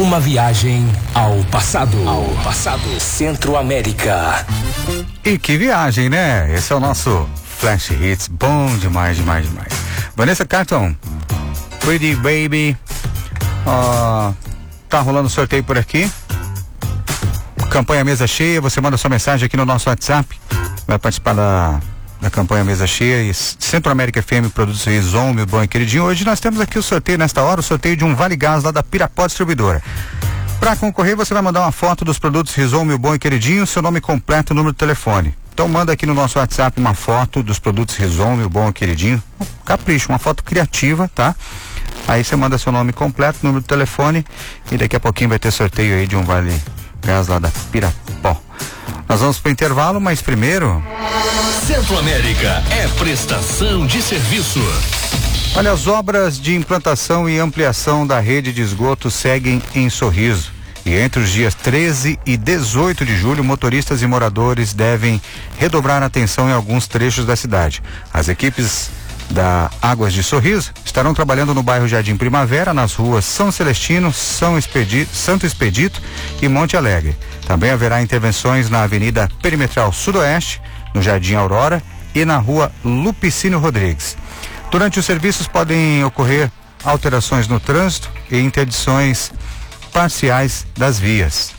Uma viagem ao passado. Centro-América. E que viagem, né? Esse é o nosso Flash Hits. Bom demais. Vanessa Carton, Pretty Baby. Tá rolando sorteio por aqui. Campanha Mesa Cheia. Você manda sua mensagem aqui no nosso WhatsApp. Vai participar da campanha Mesa Cheia e Centro-América FM Produtos Rison, meu bom e queridinho. Hoje nós temos aqui o sorteio, nesta hora, o sorteio de um Vale Gás lá da Pirapó Distribuidora. Para concorrer, você vai mandar uma foto dos produtos Rison, meu bom e queridinho, seu nome completo, número de telefone. Então manda aqui no nosso WhatsApp uma foto dos produtos Rison, meu bom e queridinho. Capricho, uma foto criativa, tá? Aí você manda seu nome completo, número de telefone e daqui a pouquinho vai ter sorteio aí de um Vale Gás lá da Pirapó. Nós vamos para o intervalo, mas primeiro... Centro-América é prestação de serviço. Olha, as obras de implantação e ampliação da rede de esgoto seguem em Sorriso. E entre os dias 13 e 18 de julho, motoristas e moradores devem redobrar a atenção em alguns trechos da cidade. As equipes da Águas de Sorriso estarão trabalhando no bairro Jardim Primavera, nas ruas São Celestino, Santo Expedito e Monte Alegre. Também haverá intervenções na Avenida Perimetral Sudoeste, no Jardim Aurora e na Rua Lupicínio Rodrigues. Durante os serviços podem ocorrer alterações no trânsito e interdições parciais das vias.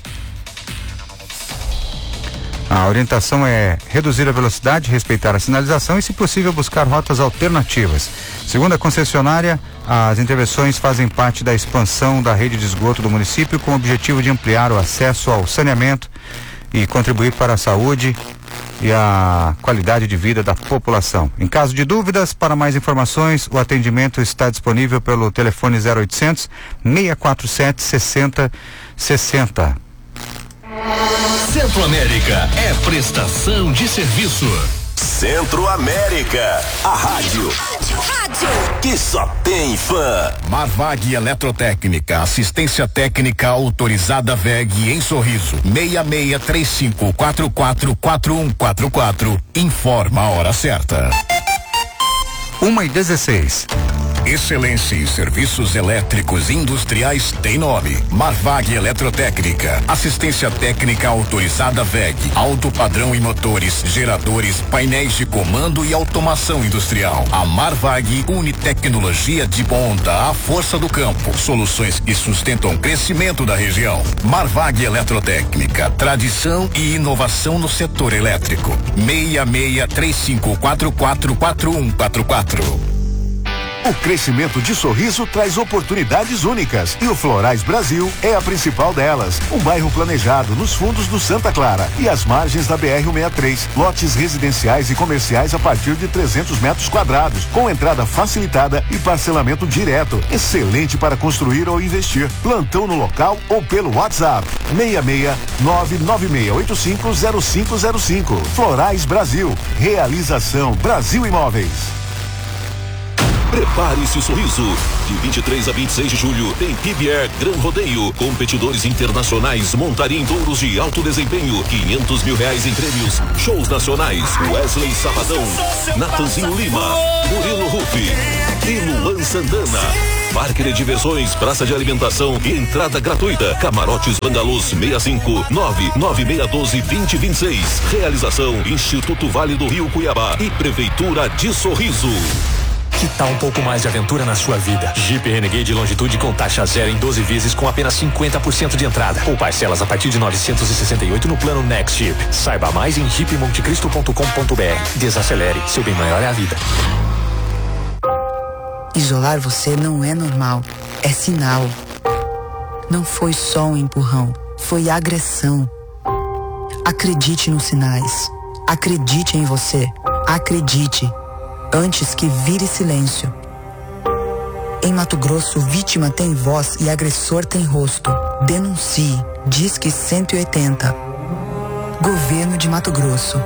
A orientação é reduzir a velocidade, respeitar a sinalização e, se possível, buscar rotas alternativas. Segundo a concessionária, as intervenções fazem parte da expansão da rede de esgoto do município com o objetivo de ampliar o acesso ao saneamento e contribuir para a saúde e a qualidade de vida da população. Em caso de dúvidas, para mais informações, o atendimento está disponível pelo telefone 0800 647 6060. Centro-América é prestação de serviço. Centro-América, a rádio que só tem fã. Marvag Eletrotécnica, assistência técnica autorizada VEG em Sorriso. 6635444144. Informa a hora certa. 1h16. Excelência em serviços elétricos industriais tem nome. Marvag Eletrotécnica. Assistência técnica autorizada VEG. Alto padrão em motores, geradores, painéis de comando e automação industrial. A Marvag une tecnologia de ponta à força do campo. Soluções que sustentam o crescimento da região. Marvag Eletrotécnica. Tradição e inovação no setor elétrico. 6635444144. O crescimento de Sorriso traz oportunidades únicas e o Florais Brasil é a principal delas. Um bairro planejado nos fundos do Santa Clara e às margens da BR-163. Lotes residenciais e comerciais a partir de 300 metros quadrados, com entrada facilitada e parcelamento direto. Excelente para construir ou investir. Plantão no local ou pelo WhatsApp. 66996850505. Florais Brasil. Realização Brasil Imóveis. Prepare-se o sorriso. De 23 a 26 de julho tem PBR Gran Rodeio. Competidores internacionais montarem touros de alto desempenho. R$500 mil em prêmios. Shows nacionais. Wesley Safadão, Natanzinho Lima, Murilo Rufi e Luan Santana. Parque de diversões, praça de alimentação e entrada gratuita. Camarotes Bangalôs 65 99612-2026. Realização Instituto Vale do Rio Cuiabá e Prefeitura de Sorriso. Que tal um pouco mais de aventura na sua vida? Jeep Renegade Longitude com taxa zero em 12 vezes com apenas 50% de entrada. Ou parcelas a partir de 968 no plano Next Jeep. Saiba mais em jeepmontecristo.com.br. Desacelere, seu bem maior é a vida. Isolar você não é normal, é sinal. Não foi só um empurrão, foi agressão. Acredite nos sinais. Acredite em você. Acredite. Antes que vire silêncio. Em Mato Grosso, vítima tem voz e agressor tem rosto. Denuncie. Disque 180. Governo de Mato Grosso.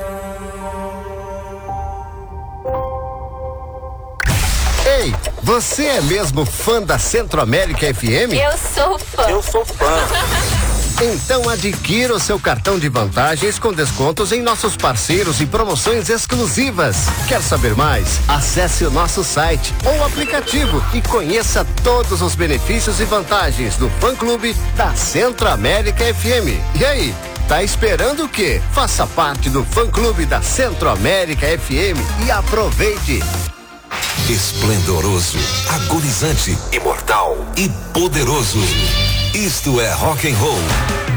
Ei, você é mesmo fã da Centro-América FM? Eu sou fã. Eu sou fã. Então adquira o seu cartão de vantagens com descontos em nossos parceiros e promoções exclusivas. Quer saber mais? Acesse o nosso site ou aplicativo e conheça todos os benefícios e vantagens do fã-clube da Centro-América FM. E aí, tá esperando o quê? Faça parte do fã-clube da Centro-América FM e aproveite. Esplendoroso, agonizante, imortal e poderoso. Isto é rock and roll.